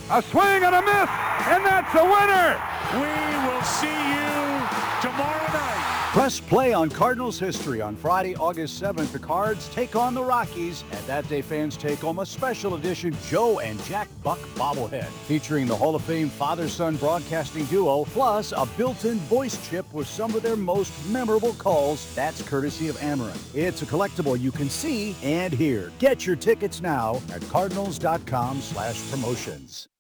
A swing and a miss, and that's a winner! We will see you tomorrow night. Press play on Cardinals history on Friday, August 7th. The Cards take on the Rockies, and that day fans take home a special edition Joe and Jack Buck bobblehead featuring the Hall of Fame father-son broadcasting duo, plus a built-in voice chip with some of their most memorable calls. That's courtesy of Ameren. It's a collectible you can see and hear. Get your tickets now at cardinals.com/promotions.